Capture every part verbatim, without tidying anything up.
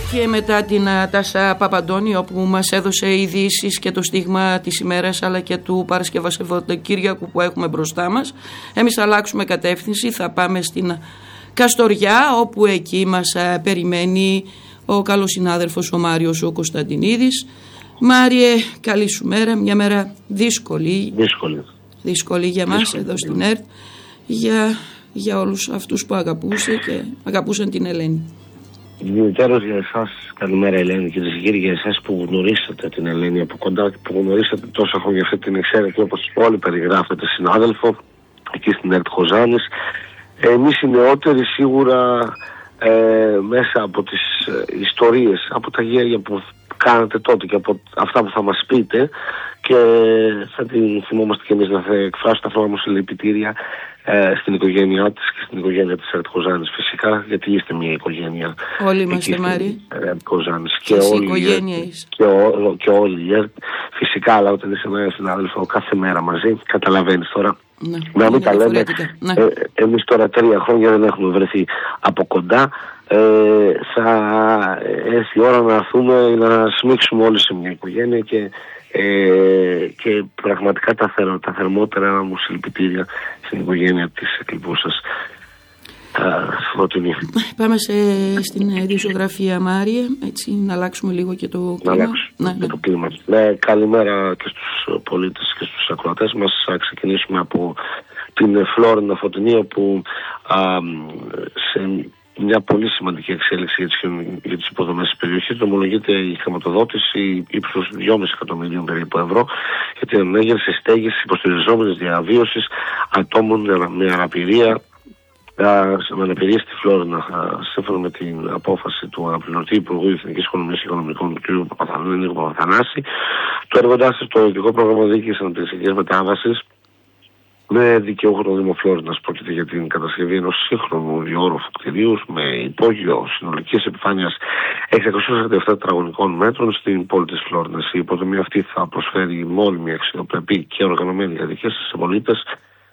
Και μετά την Τάσα Παπαντώνη, όπου μας έδωσε ειδήσεις και το στίγμα της ημέρας αλλά και του Παρασκευασεβδοκύριακου που έχουμε μπροστά μας, εμείς θα αλλάξουμε κατεύθυνση, θα πάμε στην Καστοριά, όπου εκεί μας περιμένει ο καλός συνάδελφος ο Μάριος ο Κωνσταντινίδης. Μάριε, καλή σου μέρα, μια μέρα δύσκολη, δύσκολη, δύσκολη για μας δύσκολη, εδώ στην ΕΡΤ, για, για όλους αυτούς που αγαπούσε και αγαπούσαν την Ελένη. Ιδιαιτέρως για εσάς, καλημέρα Ελένη, και τις για εσάς που γνωρίσατε την Ελένη από κοντά και που γνωρίσατε τόσα χρόνια αυτή την εξαίρετη, όπως όλοι περιγράφετε, συνάδελφο εκεί στην ΕΡΤ Χοζάνης. Εμείς οι νεότεροι σίγουρα ε, μέσα από τις ε, ιστορίες, από τα γέρια που κάνατε τότε και από αυτά που θα μας πείτε, και θα την θυμόμαστε και εμείς, να θα εκφράσω τα φρόνια μου συλληπιτήρια ε, στην οικογένειά της και στην οικογένεια της ΕΡΤ Χοζάνης, φυσικά, γιατί είστε μια οικογένεια. Όλοι είμαστε, Μάρη. ΕΡΤ Χοζάνης και, και όλοι οικογένεια είσαι. Και, ό, και όλοι οι ΕΡΤ, φυσικά, αλλά όταν είσαι ένα συνάδελφο κάθε μέρα μαζί, καταλαβαίνεις τώρα. Ναι, να μην τα λέμε. Ναι. Ε, εμείς τώρα τρία χρόνια δεν έχουμε βρεθεί από κοντά. Ε, θα έρθει η ώρα να έρθουμε να σμίξουμε όλοι σε μια οικογένεια και, ε, και πραγματικά τα, θερ, τα θερμότερα μου συλληπιτήρια στην οικογένεια της εκλειπούσας Φωτεινή. Πάμε σε, στην διζωγραφία, Μάριε, έτσι να αλλάξουμε λίγο και το κλίμα. Να αλλάξουμε ναι, και ναι. το κλίμα. Ναι, καλημέρα και στους πολίτες και στους ακροατές μας. Θα ξεκινήσουμε από την Φλόρινα Φωτεινή, όπου α, σε μια πολύ σημαντική εξέλιξη για τις υποδομές της περιοχής δομολογείται η χρηματοδότηση ύψους δυόμισι εκατομμυρίων περίπου ευρώ για την ανέγερση στέγης υποστηριζόμενης διαβίωσης ατόμων με αναπηρία με αναπηρία στη Φλόρινα, σύμφωνα με την απόφαση του αναπληρωτή Υπουργού Εθνικής Οικονομίας και Οικονομικών του κ. Παπαθανάση. Το έργο εντάσσεται στο ειδικό πρόγραμμα διοίκησης αναπτυξιακής μετάβασης με δικαιούχο το Δήμο Φλόρινας. Πρόκειται για την κατασκευή ενός σύγχρονου διόρροφου κτηρίου με υπόγειο συνολικής επιφάνειας εξακόσια σαράντα επτά τετραγωνικών μέτρων στην πόλη της Φλόρινας. Η υποδομή αυτή θα προσφέρει μόνιμη, αξιοπρεπή και οργανωμένη διαδικασία σε πολίτες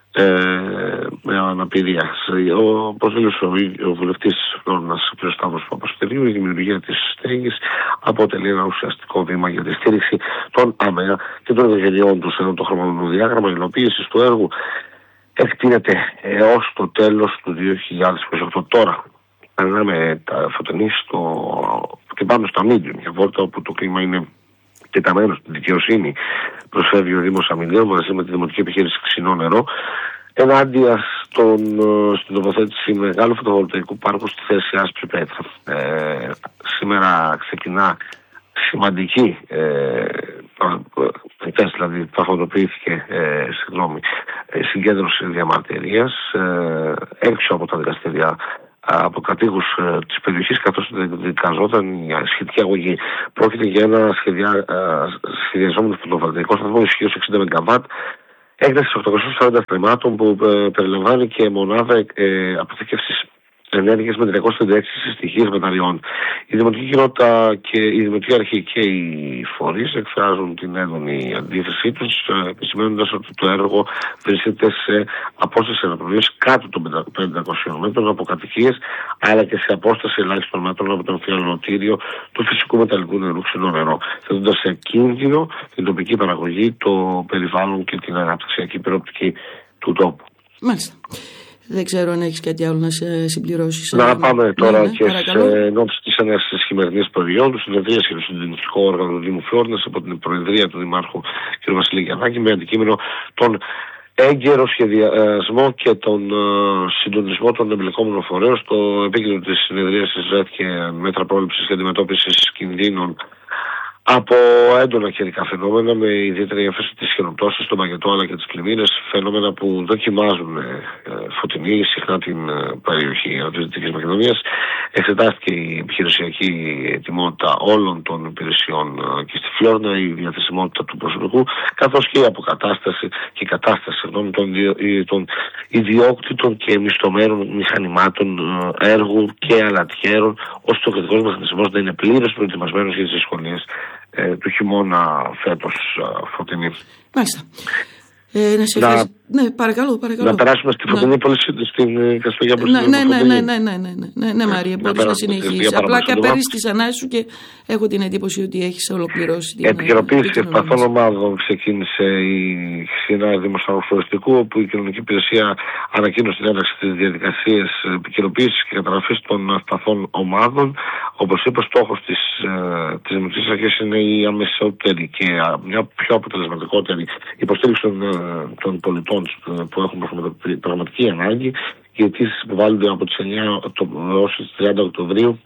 Ε, με αναπηρία. Όπως δήλωσε ο, ο βουλευτής της Φλόρινας, κ. Σταύρος Παπαστηρίου, η δημιουργία της στέγης αποτελεί ένα ουσιαστικό βήμα για τη στήριξη των ΑΜΕΑ και των ευκαιριών τους, ενώ το χρονοδιάγραμμα υλοποίησης του έργου εκτείνεται έως το τέλος του δύο χιλιάδες είκοσι οκτώ. Τώρα περνάμε τα Φωτεινή στο, και πάμε στο Αμύντιο, μια βόλτα όπου το κλίμα είναι τεταμένο στην δικαιοσύνη. Προσφέρει ο Δήμος Αμυντίων μαζί με τη Δημοτική Επιχείρηση Ξινό Νερό ενάντια στον, στην τοποθέτηση μεγάλου φωτοβολταϊκού πάρκου στη θέση Άσπρη Πέτρα. Ε, σήμερα ξεκινά σημαντική ε, ε, δηλαδή πραγματοποιήθηκε ε, συγγνώμη, ε, συγκέντρωση διαμαρτυρίας ε, έξω από τα δικαστήρια από κατοίκους ε, της περιοχής, καθώς δικαζόταν η σχετική αγωγή. Πρόκειται για ένα σχεδια, ε, σχεδιαζόμενο φωτοβολταϊκό σταθμό ισχύως εξήντα μεγαβάτ, έκτασης οκτακόσια σαράντα θεμάτων, που ε, περιλαμβάνει και μονάδα ε, αποθήκευσης ενέργειας με τριακόσιες τριάντα έξι συστοιχείες μπαταριών. Η Δημοτική Κοινότητα και η Δημοτική Αρχή και οι φορείς εκφράζουν την έντονη αντίθεσή τους, επισημαίνοντας ότι το έργο βρίσκεται σε απόσταση αναπνοής κάτω των πεντακόσιων μέτρων από κατοικίες, αλλά και σε απόσταση ελάχιστων μέτρων από το αμφιαλωτήριο του φυσικού μεταλλικού νερού Ξινό Νερό, θέτοντας σε κίνδυνο την τοπική παραγωγή, το περιβάλλον και την αναπτυξιακή προοπτική του τόπου. Μάλιστα. Δεν ξέρω αν έχεις κάτι άλλο να σε συμπληρώσεις. Να αλλά... πάμε τώρα ναι, ναι, και παρακαλώ. σε ενόψει της έναρξης της χειμερινής περίοδου, συνεδρίαση του συντηρητικού όργανου του Δήμου Φλόρινας από την Προεδρία του Δημάρχου κ. Βασίλη Γιαννάκη, με αντικείμενο τον έγκαιρο σχεδιασμό και τον uh, συντονισμό των εμπλεκόμενων φορέων. Στο επίκεντρο της συνεδρίασης βρέθηκε μέτρα πρόληψης και αντιμετώπισης κινδύνων από έντονα καιρικά φαινόμενα, με ιδιαίτερη έμφαση τις χιονοπτώσεις, στον παγετό αλλά και τις πλημμύρες, φαινόμενα που δοκιμάζουν ε, Φωτεινή, συχνά την ε, περιοχή της Δυτικής Μακεδονίας. Εξετάστηκε η επιχειρησιακή ετοιμότητα όλων των υπηρεσιών ε, και στη Φλόρινα, η διαθεσιμότητα του προσωπικού, καθώς και η αποκατάσταση και η κατάσταση των, των, των ιδιόκτητων και μισθωμένων μηχανημάτων ε, έργου και αλατιέρων, ώστε ο κρατικός μηχανισμός να είναι πλήρως προετοιμασμένος για τις δυσκολίες του χειμώνα φέτος, Φωτεινή. Μάλιστα. Ε, να σε ευχαριστήσω. Ναι, παρακαλώ, παρακαλώ. Να περάσουμε στη Φωτεινή ναι. Πολύ στην Καστοριά που ναι, ναι, ναι, ναι, ναι, ναι, ναι, ναι, ναι, Μαρία, μπορείς να συνεχίσεις. Απλά καπέρεις τις ανάσεις σου και έχω την εντύπωση ότι έχεις ολοκληρώσει την επικαιροποίηση ευπαθών ομάδων ξεκίνησε η Χρυσή Δημοσιογραφικού, όπου η Κοινωνική Υπηρεσία ανακοίνωσε την ένταξη της διαδικασίας επικαιροποίησης και καταγραφής των ευπαθών ομάδων. Όπως είπε, ο στόχος της, ε, της Δημοτικής Αρχής είναι η αμεσότερη και μια πιο αποτελεσματικότερη υποστήριξη των, των πολιτών που έχουν πραγματική ανάγκη. Οι αιτήσεις που βάλλονται από τις εννιά έως τις τριάντα Οκτωβρίου,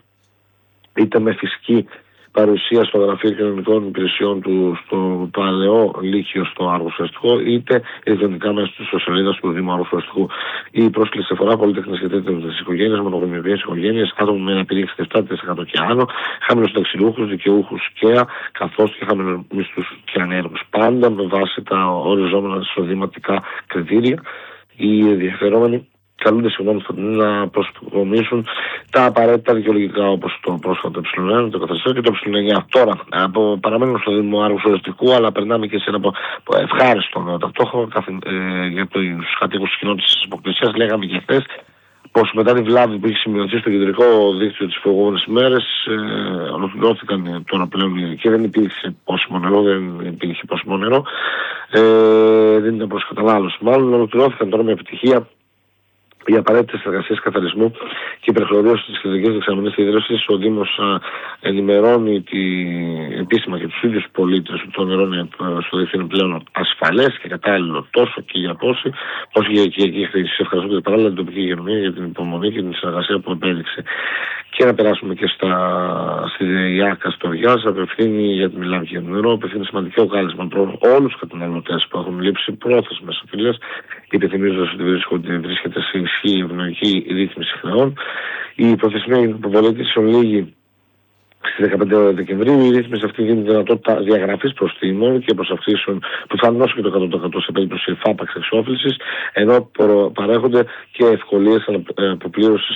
είτε με φυσική παρουσία στο Γραφείο Κοινωνικών Υπηρεσιών του στο Παλαιό Λύκειο στο Αργοστοαστικό, είτε ηλεκτρονικά μέσα στη ιστοσελίδα του Δήμου Αργοστοαστικού. Η πρόσκληση αφορά πολυτεχνές και τέτοιες οικογένειες, μονογονεϊκές οικογένειες, άτομα με αναπηρία εξήντα επτά τοις εκατό και άνω, χαμηλοσυνταξιούχους, δικαιούχους ΚΕΑ, καθώς και χαμηλομισθούς και ανέργους. Πάντα με βάση τα οριζόμενα εισοδηματικά κριτήρια. Οι ενδιαφερόμενοι καλούνται συγγνώμη να προσκομίσουν τα απαραίτητα δικαιολογικά, όπως το πρόσφατο ε1, το καθεστώ και το ε9. Τώρα από, παραμένουμε στο Δήμο Αργοστοαστικού, αλλά περνάμε και σε ένα ευχάριστο ταυτόχρονα ε, για τους κατοίκους της κοινότητας της Υποκρισίας. Λέγαμε και χθες πως μετά τη βλάβη που έχει σημειωθεί στο κεντρικό δίκτυο τις προηγούμενες ημέρες, ε, ολοκληρώθηκαν τώρα πλέον και δεν υπήρξε πόσιμο νερό, δεν υπήρχε πόσιμο νερό, ε, δεν ήταν προς κατανάλωση. Μάλλον ολοκληρώθηκαν τώρα με επιτυχία οι απαραίτητες εργασίες καθαρισμού και υπερχλωρίωση της κεντρικής δεξαμενής υδρώσης. Ο Δήμος ενημερώνει τη, επίσημα και τους ίδιους πολίτες ότι το νερό είναι στο δίκτυο είναι πλέον ασφαλές και κατάλληλο τόσο και για πόση, όσο και για ευχαριστούμε παράλληλα την τοπική υγειονομία για την υπομονή και την συνεργασία που επέδειξε. Και να περάσουμε και στα, στη ΔΕΙΑ Καστοριάς, απευθύνει για τη μιλάμε για το νερό, απευθύνει σημαντικό κάλεσμα προ όλους τους καταναλωτές που έχουν λήψει πρόθεσμες οφειλές, υπενθυμίζοντας ότι βρίσκεται σε ισχύ ευνοϊκή ρύθμιση χρεών. Η προθεσμία για την υποβολή της ολίγη στις δεκαπέντε Δεκεμβρίου. Η ρύθμιση αυτή δίνει δυνατότητα διαγραφής προστήμων και προσαυξήσεων που θα μειώσουν και το εκατό τοις εκατό σε περίπτωση φάπαξ εξόφλησης, ενώ παρέχονται και ευκολίες αποπλήρωσης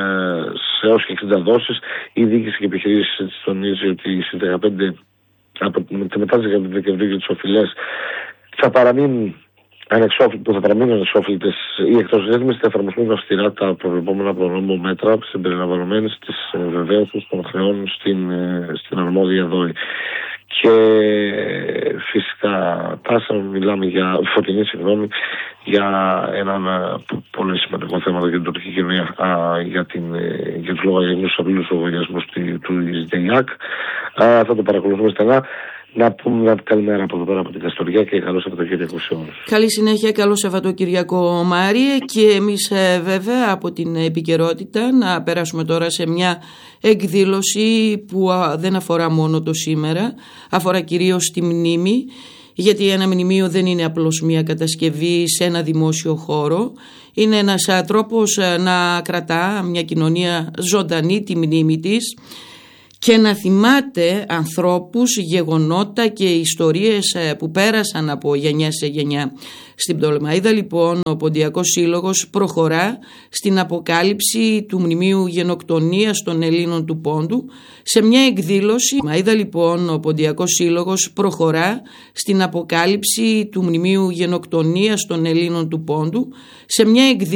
σε έως και εξήντα δόσεις. Η διοίκηση και επιχειρήσεις τονίζει ότι στις δεκαπέντε, από, μετά τις δεκαπέντε Δεκεμβρίου για τις οφειλές θα παραμείνουν που θα παραμείνουν ανεξόφλητες ή εκτός ρύθμισης, θα εφαρμοστούν αυστηρά τα προβλεπόμενα προνόμου μέτρα συμπεριλαμβανομένες της βεβαίωσης των χρεών στην, στην αρμόδια δόη. Και φυσικά τάσα μιλάμε για φωτεινή συγγνώμη για ένα πολύ σημαντικό θέμα για την τοπική κοινωνία, για, την, για τους λογαριασμούς, τους απλούς λογαριασμούς του ΔΕΙΑΚ. Θα το παρακολουθούμε στενά. Να πούμε μια καλημέρα από εδώ πέρα από την Καστοριά και καλό Σαββατοκύριακο σε όλους. Καλή συνέχεια, καλό Σαββατοκύριακο Μάριε, και εμείς βέβαια από την επικαιρότητα να περάσουμε τώρα σε μια εκδήλωση που δεν αφορά μόνο το σήμερα, αφορά κυρίως τη μνήμη, γιατί ένα μνημείο δεν είναι απλώς μια κατασκευή σε ένα δημόσιο χώρο, είναι ένας τρόπος να κρατά μια κοινωνία ζωντανή τη μνήμη της και να θυμάται ανθρώπους, γεγονότα και ιστορίες που πέρασαν από γενιά σε γενιά. Στην Πτολεμαΐδα λοιπόν ο Ποντιακός Σύλλογος προχωρά στην αποκάλυψη του μνημείου γενοκτονίας των Ελλήνων του Πόντου σε μια εκδήλωση. Μαΐδα λοιπόν ο Ποντιακός Σύλλογος προχωρά στην αποκάλυψη του μνημείου γενοκτονίας των Ελλήνων του Πόντου σε μια εκδήλωση